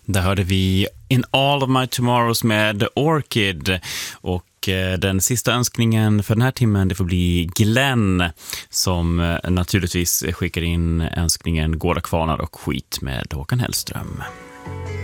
Där hörde vi In All of My Tomorrows med Orchid, och den sista önskningen för den här timmen, det får bli Glenn, som naturligtvis skickar in önskningen Gårda kvarnar och skit med Håkan Hellström.